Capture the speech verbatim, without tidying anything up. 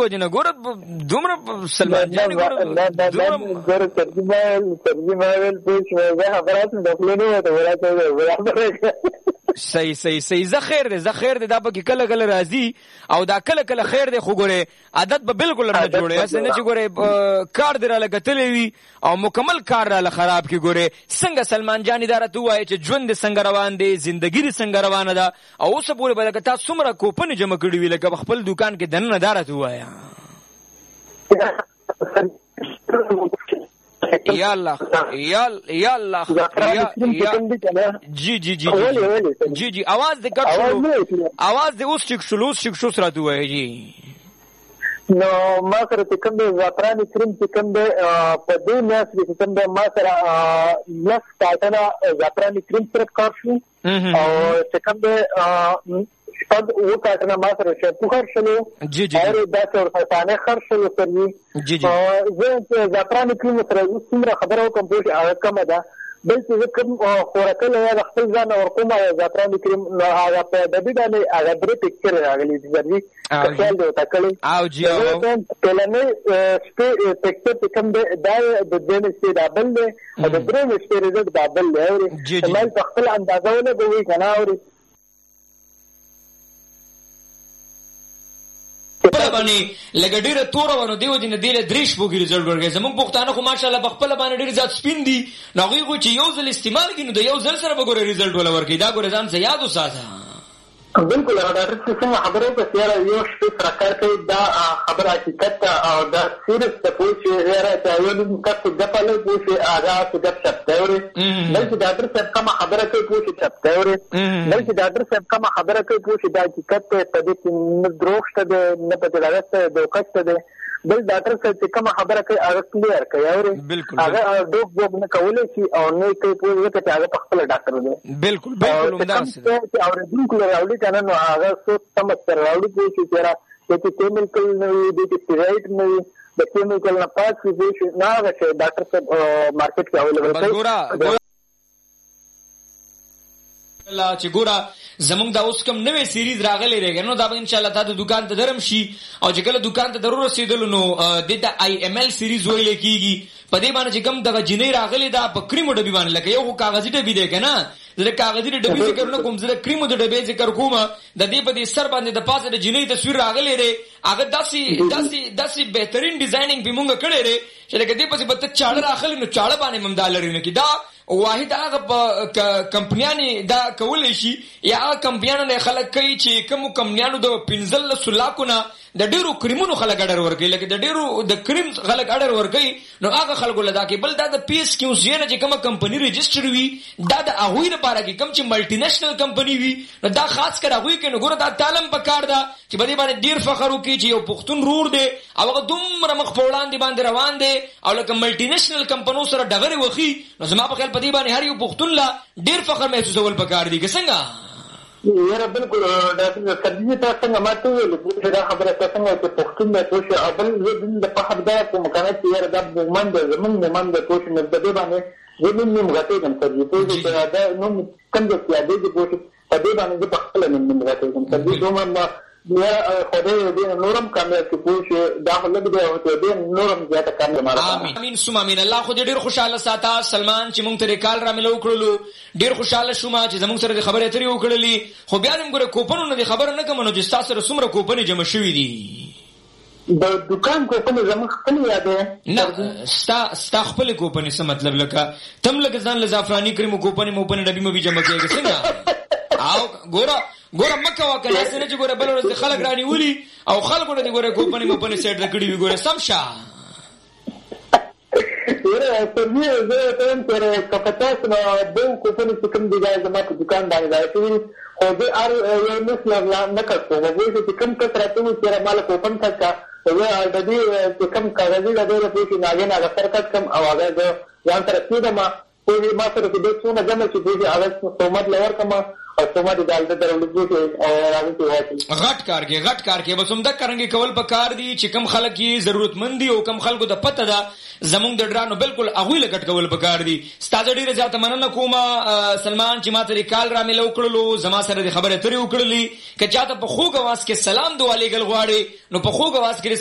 وجنه ګور دومره سلمان جان ګور ګور ترجمه ترجمه ول پوښ مې خبرات نه خپلونه ته ورته ورته صحیح صحیح صحیح زه خیر دې زه خیر دې دا به کله کله راځي او دا کله کله خیر دې خو ګوره عادت به بالکل نه جوړي اسنه نه چې ګوره کار دې را لګتلې وي او مکمل کار را خراب کی ګوره څنګه سلمان جان اداره ته وایي چې ژوند څنګه روان دی ژوندۍ دې څنګه روانه ده او اوس پورې به تاسو څومره کوپن جمع کړی وی لکه خپل دکان کې دنه اداره ته وایا یا الله یا یا الله جی جی جی جی جی आवाज دې کټ شو आवाज دې اوس ټیک شلو ټیک شو سره دوی جی نو ما سره کوم د زعفراني کریم چې کوم د په دې میاس کې کوم د ما سره لس کارټونه زعفراني کریم سره کار شو او چې کوم د شپږ او کارټونه ما سره شپږ خرڅ شو جی جی او دا څور فتانه خرڅ شو سره جی جی زه زعفراني کریم سره څومره خبرو کوم چې کم ده بل چې کوم خوراکه یا خپل ځان او کوم زعفراني کریم هغه په د دې باندې هغه درې پکچر راغلي دي ځکه خیال دی تکلی او جی او کلمه سپې پکچر کوم د د دې نشي دابل دی او د درې نشي رزق دابل دی او مې خپل اندازه ونه کوي کنه او خپل باندې لګ ډیره تور ونه دیو جن دیله دریش بوګی رزلټ ورګي زمون پښتانه خو ماشاءالله بخپل باندې ډیر ځات سپین دي نغوی خو چې یو ځل استعمال کینو د یو ځل سره وګوره رزلټ ولا ورګي دا ګوره ځان څه یاد وساته بالکل ډاکټر څنګه خبره په سیاره یو شپه راکړ کوي دا خبره حقیقت او دا سیریس ته پوښي راځي یو د کټ د په له پوښي اغا څه د سپتوري بلکې ډاکټر صاحب کوم خبره کوي پوښي سپتوري بلکې ډاکټر صاحب کوم خبره کوي پوښي دا حقیقت په دې کې نه دروغشته ده نه په دې راځي دوکشته ده بل ډاکټر صاحب چې کوم خبره کوي هغه کلیر کوي او هغه ډوک ډوک نه کولای شي او نه کوي پوهه چې هغه په خپل ډاکټر دی بالکل بالکل همداسې او بالکل راوړي کنه نو هغه څه سم سره راوړي چې چې چې کیمیکل نه وي د سټیراید نه وي د کیمیکل نه پاس وي نه هغه چې ډاکټر صاحب مارکیټ کې اویلیبل کوي الله چې ګوره زمونږ دا اوس کوم نوې سیریز راغلی دی نو دا به ان شاء الله تاسو دکان ته درم شي او چې کله دکان ته ضرور رسیدل نو د د آی ایم ایل سیریز ویل کیږي په دې باندې چې کوم د جنې راغلی دا په کریمو ډبی باندې لکه یو کاغذي ډبی دی کنه زه کاغذي ډبی ذکر نه کوم زه کریمو د ډبی ذکر کوم د دې په دې سر باندې د پاسه د جنې تصویر راغلی دی هغه داسي داسي داسي بهترین ډیزاینینګ به مونږ کړی دی چې لکه دې په څه چاړه راخلی نو چاړه باندې ممدال لري نه کی دا واحد هغه کمپنیانه دا کولای شي یا هغه کمپنیانه خلک کوي چې کوم کمپنیانو د پنځل سلاکونه د ډیرو کریمونو خلک اډر ورکړي لکه د ډیرو د کریم خلک اډر ورکړي نو هغه خلکو لدا کې بل دا د پیس کیو سی نه چې کومه کمپنی ريجستره وي دا د هغه لپاره کې کوم چې ملټي نېشنل کمپنی وي نو دا خاص کر هغه کې نو ګوره دا تعلم پکار دا چې باندې باندې ډیر فخر وکړي چې یو پښتون رور دی او هغه دومره مخ په وړاندې باندې روان دی او لکه ملټي نېشنل کمپنیو سره ډغري وخی نو زما په خیال په دې باندې هر یو پښتون لا ډیر فخر محسوسول پکار دی څنګه یاره بالکل ډاکټر کدی ته څنګه ماته ویل دا خبره څنګه چې پښتون د توشه اول زمين د په حدا کوم کنه چې یاره د مومن د زمون مومن د توشه نه د دې باندې زمين نه مغته کوم چې ته دا نو څنګه چې د دې توشه په دې باندې په خپل نه مغته کوم چې دې دومره یا خدای دې نورم کامیاب کې پوښ دا هلګ دې او دې نورم زیاته کامیاب ماره امين امين سم امين الله خو دې ډیر خوشاله ساته سلمان چې مونږ ته کال را ملو کړلو ډیر خوشاله شوم چې زمونږ سره خبرې اترې وکړلې خو بیا موږ ګره کوپنونه دې خبر نه کوم نو چې تاسو سره څومره کوپنې جمع شوې دي د دکان کوپنې زموږ خپل یادې نه ستا ستا خپل کوپنې څه مطلب لکه تم لکه ځان لزعفرانی کریم کوپنې مو پنه ډبي مو به جمع کېږي څنګه او ګوره ګوره مکه وکنه سره چې ګوره بل ورځ خلک رانی ولي او خلکو نه ګوره کوپنې مو پنه سیټ کړی وي ګوره سمشا ګوره په دې زه ته تر کپتاس نو د کوپنې څخه د ځای زما په دکان باندې راځي خو دې ار یو مثلا نه کړو نو چې کوم څه راځي چې مال کوپن کا زه د دې کوم کاغذي د دې په کې ناګه نه سرکټ کم او هغه د ځان تر کېدما په ما سره د څونه جمع چې دې هغه قومت لور کما او سمات دالته درولې چې او راځي واچي غټ کار کې غټ کار کې بس هم د کرنګي کول په کار دي چې کم خلک یې ضرورتمند دي او کم خلکو د پته ده زمونږ د ډرانو بالکل اغوی لګټ کول په کار دي ستاسو ډیره زیاته مننه کوم سلمان چې ماته ریکال را ملو کړلو زما سره د خبره ترې وکړلې که چاته په خوګ واس کې سلام دعا لګل غواړي نو په خوګ واس کې